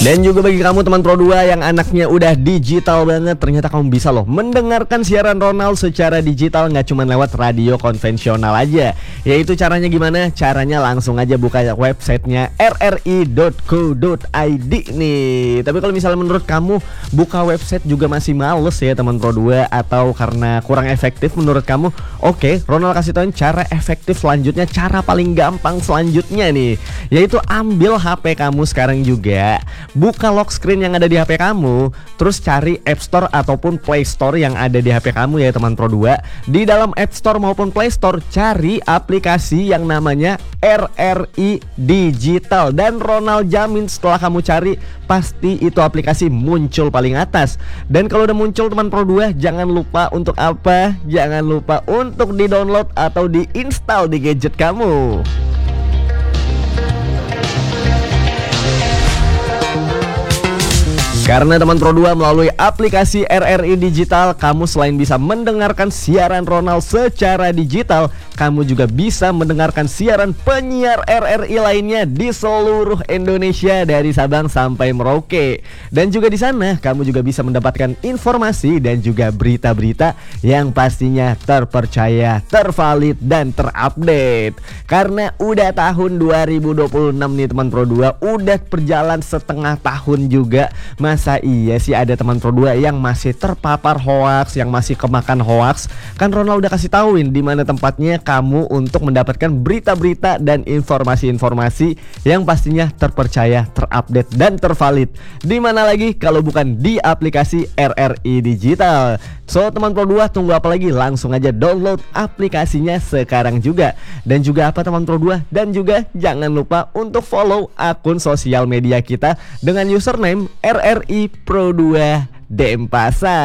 Dan juga bagi kamu teman Pro 2 yang anaknya udah digital banget, ternyata kamu bisa loh mendengarkan siaran Ronald secara digital, nggak cuma lewat radio konvensional aja. Yaitu caranya gimana? Caranya langsung aja buka websitenya rri.co.id nih. Tapi kalau misalnya menurut kamu buka website juga masih males ya teman Pro 2, atau karena kurang efektif menurut kamu, oke, Ronald kasih tau cara efektif selanjutnya, cara paling gampang selanjutnya nih, yaitu ambil HP kamu sekarang juga, buka lock screen yang ada di HP kamu, terus cari App Store ataupun Play Store yang ada di HP kamu ya teman Pro 2. Di dalam App Store maupun Play Store cari aplikasi yang namanya RRI Digital, dan Ronald jamin setelah kamu cari pasti itu aplikasi muncul paling atas. Dan kalau udah muncul teman Pro 2, jangan lupa untuk apa? Jangan lupa untuk di-download atau di-install di gadget kamu. Karena teman Pro 2 melalui aplikasi RRI Digital, kamu selain bisa mendengarkan siaran Ronald secara digital, kamu juga bisa mendengarkan siaran penyiar RRI lainnya di seluruh Indonesia dari Sabang sampai Merauke. Dan juga di sana kamu juga bisa mendapatkan informasi dan juga berita-berita yang pastinya terpercaya, tervalid dan terupdate. Karena udah tahun 2026 nih teman Pro 2, udah berjalan setengah tahun juga. Masa iya sih ada teman Pro 2 yang masih terpapar hoaks, yang masih kemakan hoaks? Kan Ronald udah kasih tauin di mana tempatnya kamu untuk mendapatkan berita-berita dan informasi-informasi yang pastinya terpercaya, terupdate dan tervalid. Di mana lagi kalau bukan di aplikasi RRI Digital. So teman Pro 2, tunggu apa lagi? Langsung aja download aplikasinya sekarang juga. Dan juga apa teman Pro 2? Dan juga jangan lupa untuk follow akun sosial media kita dengan username RRI Pro 2 Denpasar.